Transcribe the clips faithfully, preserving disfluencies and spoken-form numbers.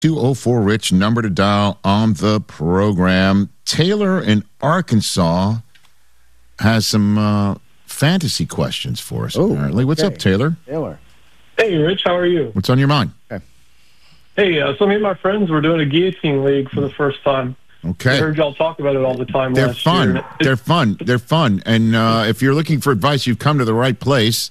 two oh four Rich, number to dial on the program. Taylor in Arkansas has some uh, fantasy questions for us, Ooh, apparently. What's okay. up, Taylor? Taylor. Hey, Rich, how are you? What's on your mind? Okay. Hey, uh, so me and my friends were doing a guillotine league for the first time. Okay. I heard y'all talk about it all the time They're last fun. year. They're fun. They're fun. And uh, if you're looking for advice, you've come to the right place.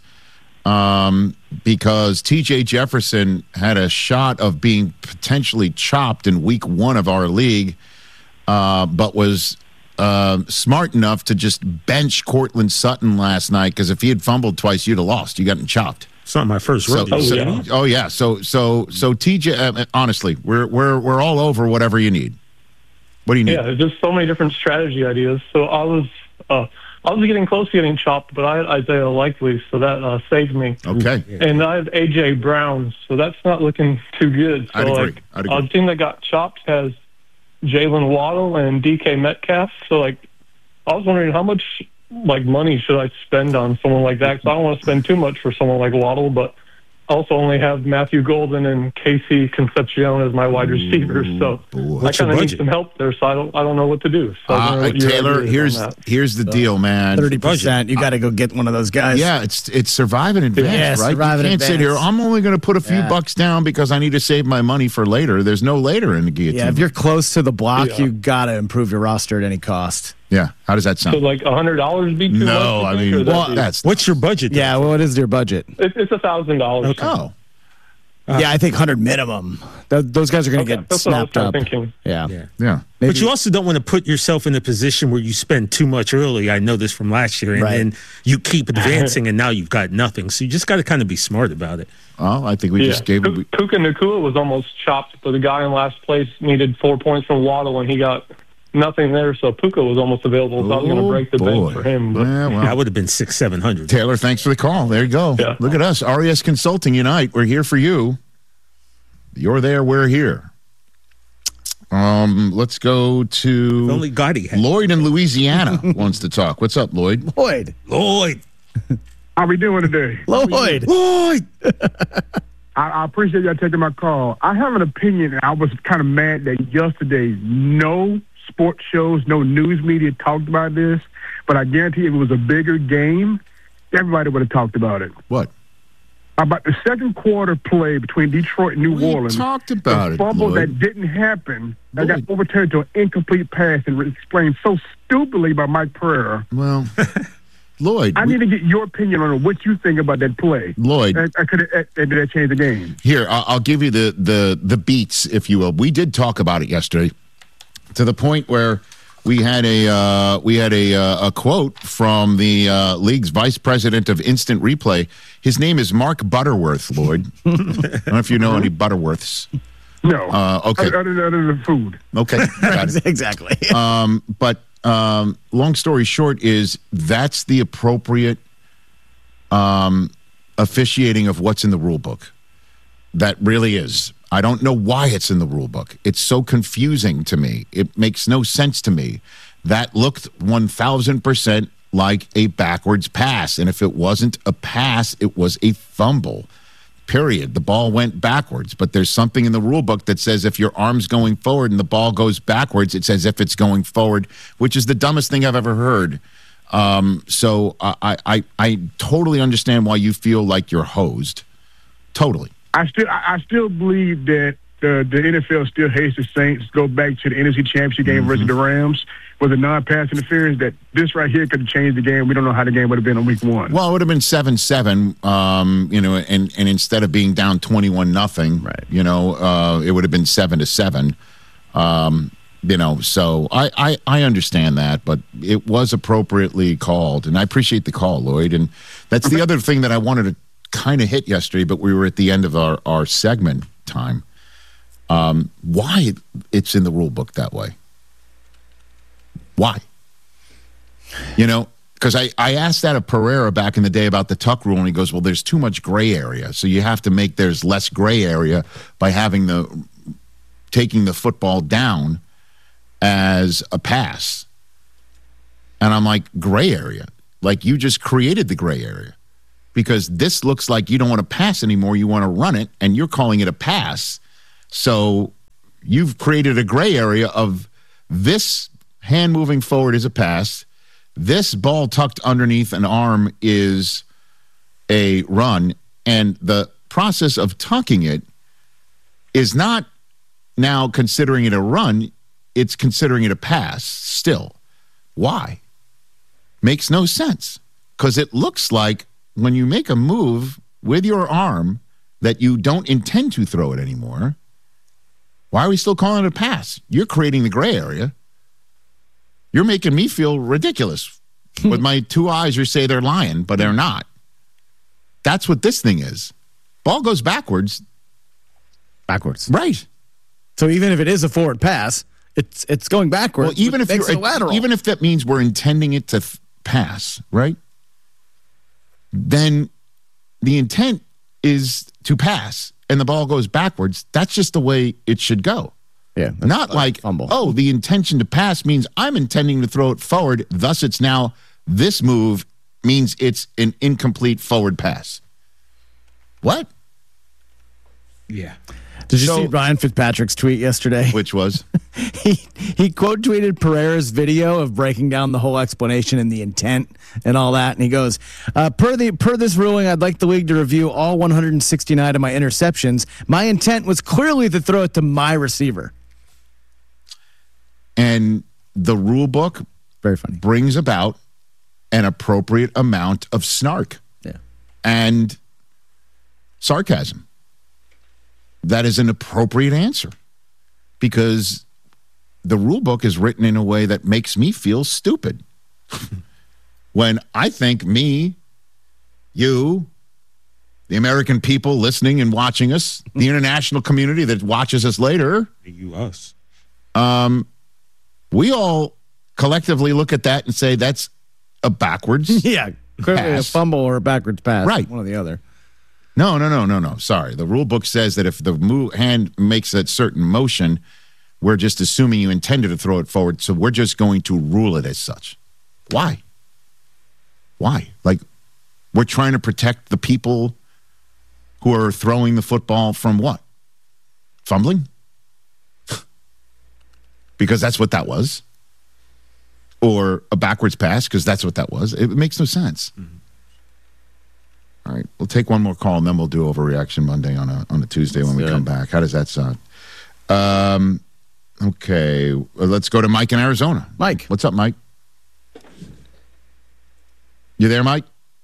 Um, because T J Jefferson had a shot of being potentially chopped in week one of our league, uh, but was uh, smart enough to just bench Cortland Sutton last night, because if he had fumbled twice, you'd have lost. You got him chopped. It's not my first So, rodeo. so- Oh, yeah. oh yeah. So so so T J, uh, honestly, we're we're we're all over whatever you need. What do you need? Yeah, there's just so many different strategy ideas. So I was uh, I was getting close to getting chopped, but I had Isaiah Likely, so that uh, saved me. Okay. And I have A J Brown, so that's not looking too good. So I'd agree. like, I'd agree. uh, the team that got chopped has Jalen Waddle and D K Metcalf. So like, I was wondering how much like money should I spend on someone like that? Because I don't want to spend too much for someone like Waddle, but I also only have Matthew Golden and Casey Concepcion as my wide receivers. So boy. I What's your kind of need budget? some help there. So I don't I don't know what to do. So I don't know Uh, what your Taylor, idea is here's on that. here's the deal, man. thirty percent. You got to go get one of those guys. Yeah, it's it's survive in advance, Yeah, right? survive in you can't sit here. advance. I'm only going to put a few Yeah. bucks down because I need to save my money for later. There's no later in the guillotine. Yeah, if you're close to the block, Yeah. you got to improve your roster at any cost. yeah. How does that So sound? like a hundred dollars be too much? No, you I think, mean, or that'd well, be- that's What's your budget? Yeah, well, what is your budget? it's it's a thousand dollars. Okay. oh yeah, I think one hundred minimum. Th- those guys are going to Okay, get that's what I was snapped kinda up. thinking. Yeah. Yeah. yeah. Maybe- But you also don't want to put yourself in a position where you spend too much early. I know this from last year. And Right. then you keep advancing and now you've got nothing. So you just got to kind of be smart about it. Well, I think we Yeah, just gave P- it. Puka Nakua was almost chopped, but the guy in last place needed four points from Waddle, and he got nothing there. So Puka was almost available. So I was going to break the bank for him. But Yeah, well, That would have been six, seven hundred. Taylor, thanks for the call. There you go. Yeah. Look at us, R E S Consulting Unite. We're here for you. You're there. We're here. Um, let's go to Only Gotti had. Lloyd in Louisiana wants to talk. What's up, Lloyd? Lloyd. Lloyd. How we doing today? Lloyd. Lloyd. I, I appreciate y'all taking my call. I have an opinion, and I was kind of mad that yesterday no sports shows, no news media talked about this, but I guarantee if it was a bigger game, everybody would have talked about it. What? About the second quarter play between Detroit and New We Orleans. talked about the it, fumble Lloyd. that didn't happen, that Lloyd. got overturned to an incomplete pass and explained so stupidly by Mike Pereira. Well, Lloyd. I we- need to get your opinion on what you think about that play. Lloyd. And, and could it, and did that change the game? Here, I'll, I'll give you the, the the beats, if you will. We did talk about it yesterday, to the point where we had a uh, we had a uh, a quote from the uh, league's vice president of instant replay. His name is Mark Butterworth. Lloyd, I don't know if you know any Butterworths. No. Uh, okay. Other, other, other than food. Okay, got it. Exactly. Um, but um, long story short is that's the appropriate um, officiating of what's in the rule book. That really is. I don't know why it's in the rule book. It's so confusing to me. It makes no sense to me. That looked one thousand percent like a backwards pass. And if it wasn't a pass, it was a fumble. Period. The ball went backwards. But there's something in the rule book that says if your arm's going forward and the ball goes backwards, it's as if it's going forward, which is the dumbest thing I've ever heard. Um, so I, I, I totally understand why you feel like you're hosed. Totally. I still, I I still believe that the the N F L still hates the Saints. Go back to the N F C Championship game Mm-hmm. versus the Rams with a non-pass interference. That this right here could have changed the game. We don't know how the game would have been on week one. Well, it would have been seven seven, um, you know, and, and instead of being down twenty-one nothing, Right. you know, uh, it would have been seven to seven. Um, you know, so I, I, I understand that, but it was appropriately called, and I appreciate the call, Lloyd. And that's the other thing that I wanted to kind of hit yesterday, but we were at the end of our, our segment time. Um, why it's in the rule book that way? Why? You know, because I, I asked that of Pereira back in the day about the tuck rule, and he goes, well, there's too much gray area. So you have to make there's less gray area by having the taking the football down as a pass. And I'm like, gray area? Like you just created the gray area. Because this looks like you don't want to pass anymore, you want to run it, and you're calling it a pass. So You've created a gray area of this hand moving forward is a pass. This ball tucked underneath an arm is a run. And the process of tucking it is not now considering it a run. It's considering it a pass still. Why? Makes no sense. Because it looks like when you make a move with your arm that you don't intend to throw it anymore, why are we still calling it a pass? You're creating the gray area. You're making me feel ridiculous. With my two eyes, you say they're lying, but they're not. That's what this thing is. Ball goes backwards. Backwards. Right. So even if it is a forward pass, it's it's going backwards. Well, even if you're, lateral. even if that means we're intending it to th- pass, right? Then the intent is to pass, and the ball goes backwards. That's just the way it should go. Yeah, not like, fumble. oh, the intention to pass means I'm intending to throw it forward. Thus, it's now this move means it's an incomplete forward pass. What? Yeah. Did you So- see Ryan Fitzpatrick's tweet yesterday? Which was? he he quote tweeted Pereira's video of breaking down the whole explanation and the intent and all that, and he goes, uh, "Per the per this ruling, I'd like the league to review all one hundred sixty-nine of my interceptions. My intent was clearly to throw it to my receiver." And the rule book Very funny. brings about an appropriate amount of snark Yeah. and sarcasm. That is an appropriate answer because the rule book is written in a way that makes me feel stupid. When I think me, you, the American people listening and watching us, the international community that watches us later, You, us. we all collectively look at that and say that's a backwards. Yeah, clearly Pass. a fumble or a backwards pass. Right. One or the other. No, no, no, no, no. Sorry. The rule book says that if the move, hand makes that certain motion, we're just assuming you intended to throw it forward. So we're just going to rule it as such. Why? Why? Like, we're trying to protect the people who are throwing the football from what? Fumbling? Because that's what that was. Or a backwards pass, because that's what that was. It makes no sense. Mm-hmm. All right, we'll take one more call, and then we'll do Overreaction Monday on a on a Tuesday when we Good. come back. How does that sound? Um, okay, well, let's go to Mike in Arizona. Mike. What's up, Mike? You there, Mike?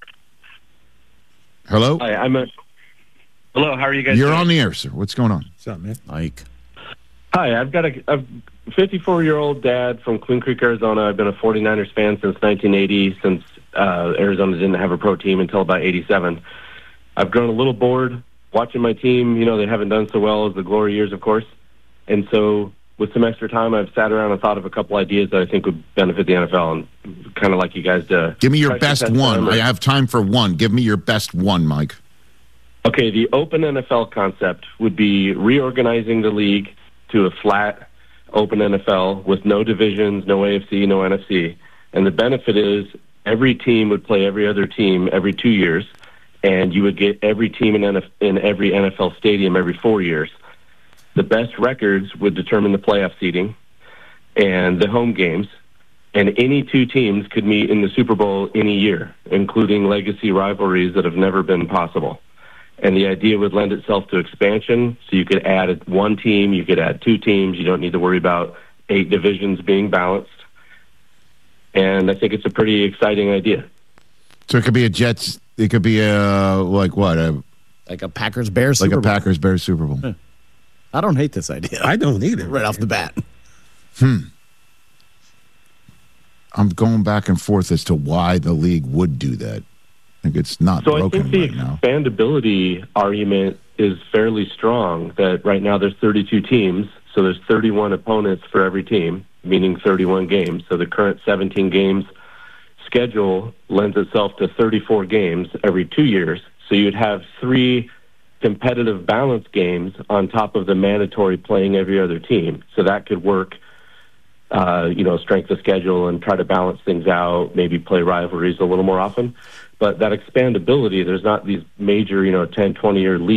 Hello? Hi, I'm a. Hello, how are you guys? You're doing? on the air, sir. What's going on? What's up, man? Mike. Hi, I've got a, a fifty-four-year-old dad from Queen Creek, Arizona. I've been a 49ers fan since nineteen eighty, since uh, Arizona didn't have a pro team until about eighty-seven. I've grown a little bored watching my team. You know, they haven't done so well as the glory years, of course. And so with some extra time, I've sat around and thought of a couple ideas that I think would benefit the N F L, and kind of like you guys to... Give me your try to best test one. them or- I have time for one. Give me your best one, Mike. Okay, the open N F L concept would be reorganizing the league to a flat open N F L with no divisions, no A F C, no N F C. And the benefit is every team would play every other team every two years, and you would get every team in, N F- in every N F L stadium every four years. The best records would determine the playoff seeding and the home games, and any two teams could meet in the Super Bowl any year, including legacy rivalries that have never been possible. And the idea would lend itself to expansion, so you could add one team, you could add two teams, you don't need to worry about eight divisions being balanced. And I think it's a pretty exciting idea. So it could be a Jets, it could be a, like what, a, Like a Packers Bears like Super a Bowl. Packers Bears Super Bowl. I don't hate this idea. I don't either. right off the bat. I'm going back and forth as to why the league would do that. I think it's not So I broken think the right now. expandability argument is fairly strong, that right now there's thirty-two teams, so there's thirty-one opponents for every team, meaning thirty-one games. So the current seventeen games schedule lends itself to thirty-four games every two years. So you'd have three competitive balance games on top of the mandatory playing every other team. So that could work, uh, you know, strength of schedule and try to balance things out, maybe play rivalries a little more often. But that expandability, there's not these major, you know, ten, twenty-year leaps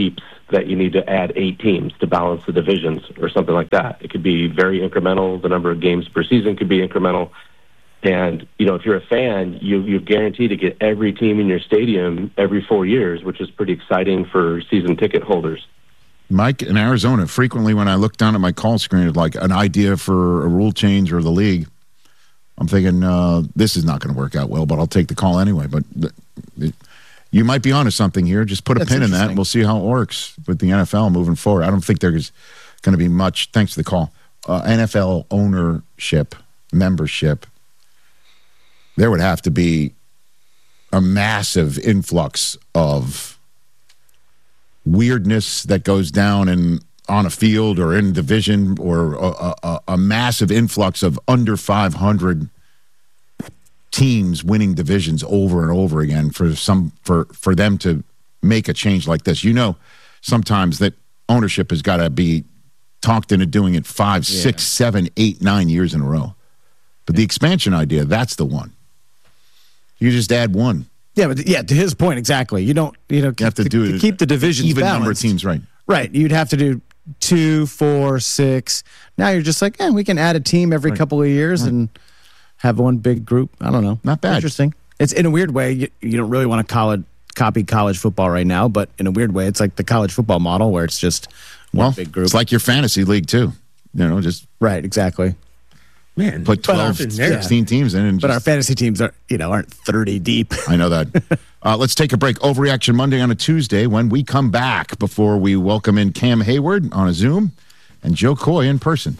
that you need to add eight teams to balance the divisions or something like that. It could be very incremental. The number of games per season could be incremental. And, you know, if you're a fan, you, you're guaranteed to get every team in your stadium every four years, which is pretty exciting for season ticket holders. Mike, in Arizona, frequently when I look down at my call screen at like an idea for a rule change or the league, I'm thinking, uh, this is not going to work out well, but I'll take the call anyway. But th- th- you might be onto something here. Just put a That's pin in that, and we'll see how it works with the N F L moving forward. I don't think there's going to be much, thanks to the call, uh, N F L ownership, membership. There would have to be a massive influx of weirdness that goes down in on a field or in division, or a, a, a massive influx of under five hundred teams winning divisions over and over again for some for for them to make a change like this. You know, sometimes that ownership has got to be talked into doing it five, yeah. six, seven, eight, nine years in a row. But the expansion idea, that's the one. You just add one. Yeah, but yeah, to his point, exactly. You don't, you know, keep, you have to the, do it, to keep the divisions even balanced. Number of teams, right? Right. You'd have to do two, four, six. Now you're just like, eh, we can add a team every right. couple of years right. and have one big group. I don't know. Not bad. Interesting. It's in a weird way. You, you don't really want to college, copy college football right now, but in a weird way, it's like the college football model where it's just one well, big group. It's like your fantasy league too. You know, just right. Exactly. Man, put twelve, sixteen teams in. And but just, our fantasy teams are, you know, aren't thirty deep. I know that. uh, let's take a break. Overreaction Monday on a Tuesday. When we come back, before we welcome in Cam Hayward on a Zoom and Joe Coy in person.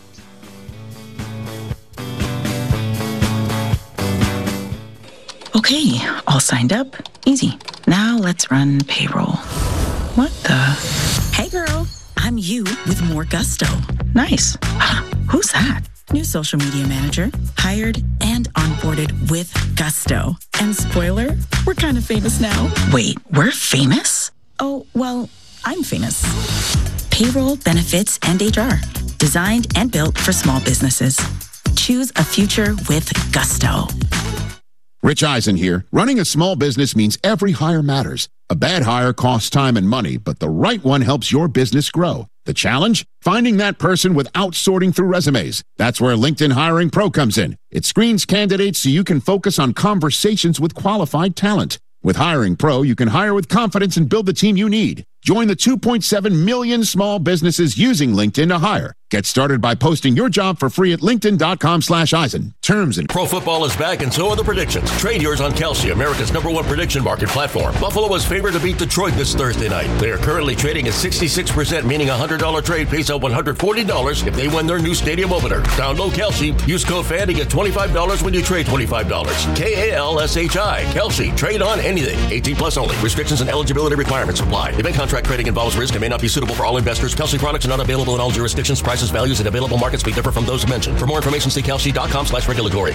Okay, all signed up. Easy. Now let's run payroll. What the? Hey girl, I'm you with more gusto. Nice. Who's that? New social media manager, hired and onboarded with gusto. And spoiler, we're kind of famous now. Wait, we're famous? Oh, well, I'm famous. Payroll, benefits, and H R. Designed and built for small businesses. Choose a future with gusto. Rich Eisen here. Running a small business means every hire matters. A bad hire costs time and money, but the right one helps your business grow. The challenge? Finding that person without sorting through resumes. That's where LinkedIn Hiring Pro comes in. It screens candidates so you can focus on conversations with qualified talent. With Hiring Pro, you can hire with confidence and build the team you need. Join the two point seven million small businesses using LinkedIn to hire. Get started by posting your job for free at linkedin.com slash Eisen. Terms and... Pro football is back, and so are the predictions. Trade yours on Kalshi, America's number one prediction market platform. Buffalo is favored to beat Detroit this Thursday night. They are currently trading at sixty-six percent, meaning a one hundred dollars trade pays out one hundred forty dollars if they win their new stadium opener. Download Kalshi. Use code FAN to get twenty-five dollars when you trade twenty-five dollars. K A L S H I. Kalshi. Trade on anything. eighteen plus only. Restrictions and eligibility requirements apply. Event contract trading involves risk and may not be suitable for all investors. Kalshi products are not available in all jurisdictions. Prices, values, and available markets may differ from those mentioned. For more information, see kalshi.com slash regulatory.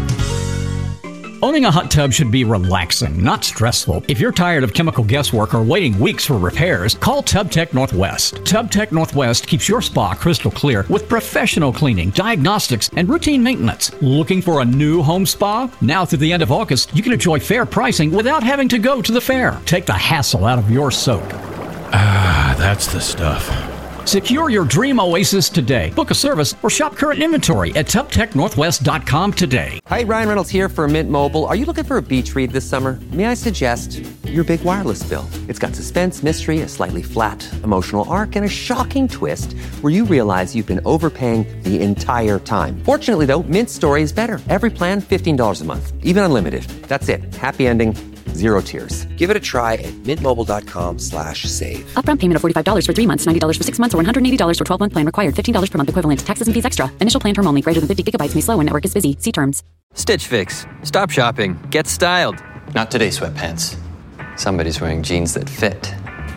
Owning a hot tub should be relaxing, not stressful. If you're tired of chemical guesswork or waiting weeks for repairs, call TubTech Northwest. TubTech Northwest keeps your spa crystal clear with professional cleaning, diagnostics, and routine maintenance. Looking for a new home spa? Now through the end of August, you can enjoy fair pricing without having to go to the fair. Take the hassle out of your soak. Ah, that's the stuff. Secure your dream oasis today. Book a service or shop current inventory at tub tech northwest dot com today. Hi, Ryan Reynolds here for Mint Mobile. Are you looking for a beach read this summer? May I suggest your big wireless bill? It's got suspense, mystery, a slightly flat emotional arc, and a shocking twist where you realize you've been overpaying the entire time. Fortunately, though, Mint's story is better. Every plan, fifteen dollars a month. Even unlimited. That's it. Happy ending. Zero tears. Give it a try at mintmobile.com slash save. Upfront payment of forty-five dollars for three months, ninety dollars for six months, or one hundred eighty dollars for twelve-month plan required. fifteen dollars per month equivalent. Taxes and fees extra. Initial plan term only. Greater than fifty gigabytes may slow when network is busy. See terms. Stitch Fix. Stop shopping. Get styled. Not today, sweatpants. Somebody's wearing jeans that fit.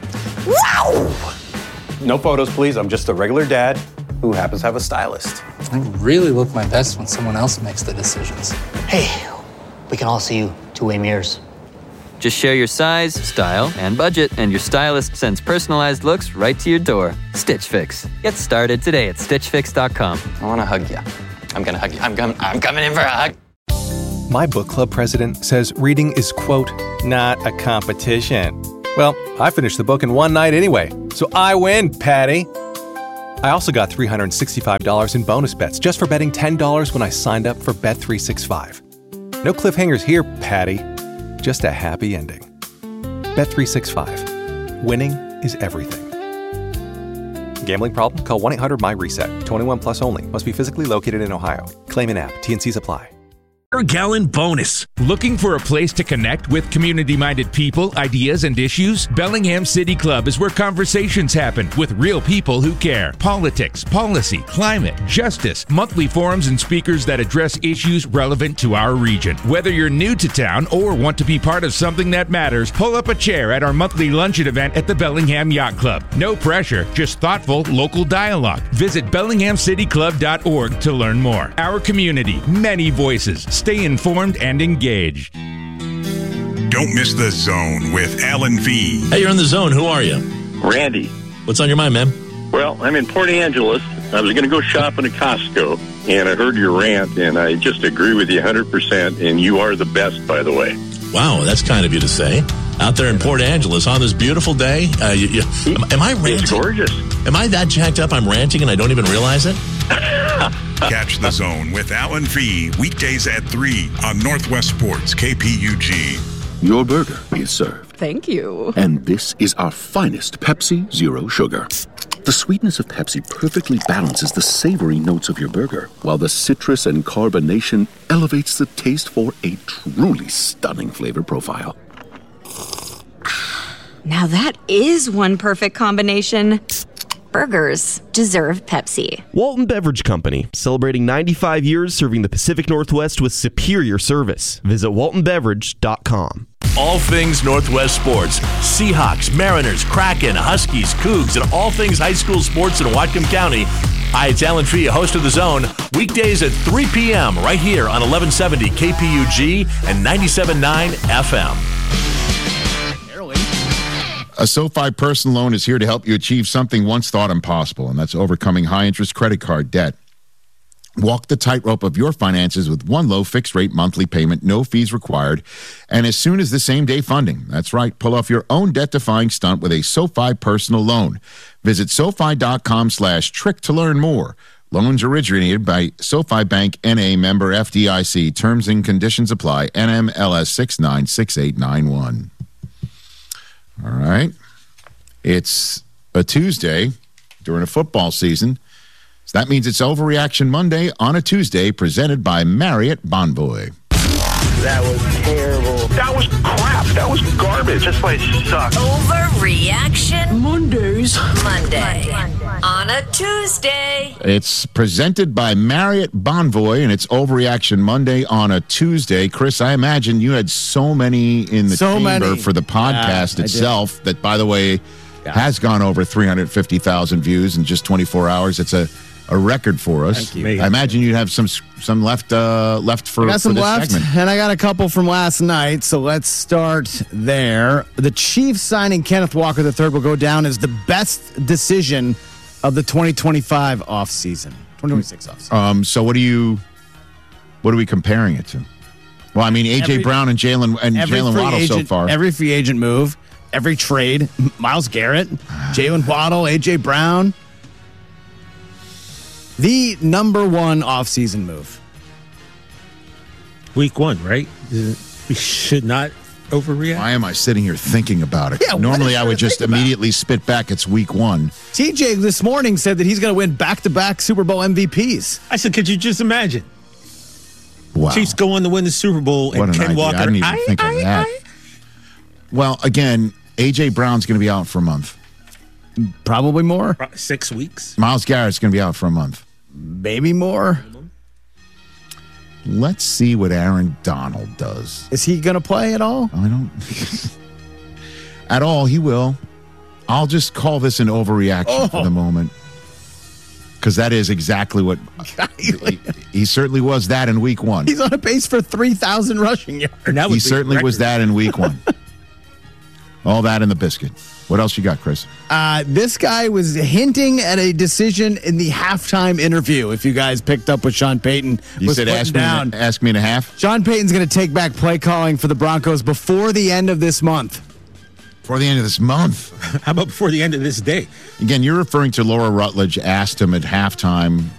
Wow! No photos, please. I'm just a regular dad who happens to have a stylist. I really look my best when someone else makes the decisions. Hey, we can all see you two-way mirrors. Just share your size, style, and budget, and your stylist sends personalized looks right to your door. Stitch Fix. Get started today at stitch fix dot com. I want to hug you. I'm going to hug you. I'm, com- I'm coming in for a hug. My book club president says reading is, quote, not a competition. Well, I finished the book in one night anyway, So I win, Patty. I also got three hundred sixty-five dollars in bonus bets just for betting ten dollars when I signed up for Bet three sixty-five. No cliffhangers here, Patty. Just a happy ending. Bet three sixty-five. Winning is everything. Gambling problem? Call one eight hundred my reset. twenty-one plus only. Must be physically located in Ohio. Claim in app. T N Cs apply. Per gallon bonus. Looking for a place to connect with community-minded people, ideas, and issues? Bellingham City Club is where conversations happen with real people who care. Politics, policy, climate, justice, monthly forums and speakers that address issues relevant to our region. Whether you're new to town or want to be part of something that matters, pull up a chair at our monthly luncheon event at the Bellingham Yacht Club. No pressure, just thoughtful local dialogue. Visit bellingham city club dot org to learn more. Our community, many voices. Stay informed and engaged. Don't miss The Zone with Alan V. Hey, you're in The Zone. Who are you? Randy. What's on your mind, man? Well, I'm in Port Angeles. I was going to go shopping at Costco, and I heard your rant, and I just agree with you one hundred percent, and you are the best, by the way. Wow, that's kind of you to say. Out there in Port Angeles on this beautiful day. Uh, you, you, am, am I ranting? It's gorgeous. Am I that jacked up I'm ranting and I don't even realize it? Catch The Zone with Alan V. Weekdays at three on Northwest Sports K P U G. Your burger is served. Thank you. And this is our finest Pepsi Zero Sugar. The sweetness of Pepsi perfectly balances the savory notes of your burger, while the citrus and carbonation elevates the taste for a truly stunning flavor profile. Now that is one perfect combination. Burgers deserve Pepsi. Walton Beverage Company, celebrating ninety-five years serving the Pacific Northwest with superior service. Visit walton beverage dot com. All things Northwest sports. Seahawks, Mariners, Kraken, Huskies, Cougs, and all things high school sports in Whatcom County. Hi, it's Alan Fee, host of The Zone. Weekdays at three p.m. right here on eleven seventy K P U G and ninety-seven point nine F M. A SoFi personal loan is here to help you achieve something once thought impossible, and that's overcoming high-interest credit card debt. Walk the tightrope of your finances with one low fixed-rate monthly payment, no fees required, and as soon as the same-day funding. That's right. Pull off your own debt-defying stunt with a SoFi personal loan. Visit SoFi.com slash trick to learn more. Loans originated by SoFi Bank N A member F D I C. Terms and conditions apply. N M L S six nine six eight nine one. All right. It's a Tuesday during a football season. So that means it's Overreaction Monday on a Tuesday, presented by Marriott Bonvoy. That was terrible. That was crap. That was garbage. This place sucks. Overreaction Mondays. Monday. On a Tuesday. It's presented by Marriott Bonvoy, and it's Overreaction Monday on a Tuesday. Chris, I imagine you had so many in the So chamber many. for the podcast Yeah, I itself that, by the way, Yeah. has gone over three hundred fifty thousand views in just twenty-four hours. It's a, a record for us. Thank you. I imagine you'd have some some left uh, left for, I got for some this left, segment. and I got a couple from last night, so let's start there. The Chiefs signing Kenneth Walker the third will go down as the best decision of the twenty twenty-five offseason, twenty twenty-six offseason. Um, so what do you what are we comparing it to? Well, I mean, A J Every- Brown and Jalen and Every Jalen free Waddle so agent- far. Every free agent move, every trade, Myles Garrett, Jalen Waddle, A J Brown. The number one offseason move. Week one, right? We should not overreact. Why am I sitting here thinking about it? Yeah, what Normally, is I there would to just think about? immediately spit back. It's week one. T J this morning said that he's going to win back-to-back Super Bowl M V Ps. I said, could you just imagine? Wow. Chiefs go on to win the Super Bowl, and What an Ken idea. Walker. I didn't even I- think of I- that. I- Well, again, A J Brown's going to be out for a month. Probably more. Six weeks. Myles Garrett's going to be out for a month. Maybe more. Let's see what Aaron Donald does. Is he going to play at all? I don't. At all, he will. I'll just call this an overreaction Oh. for the moment. Because that is exactly what. he, he certainly was that in week one. He's on a pace for three thousand rushing yards. And that would He be certainly a was record. that in week one. All that in the biscuit. What else you got, Chris? Uh, this guy was hinting at a decision in the halftime interview. If you guys picked up what Sean Payton You was said putting ask me, down. in a, ask me in a half? Sean Payton's going to take back play calling for the Broncos before the end of this month. Before the end of this month. How about before the end of this day? Again, you're referring to Laura Rutledge asked him at halftime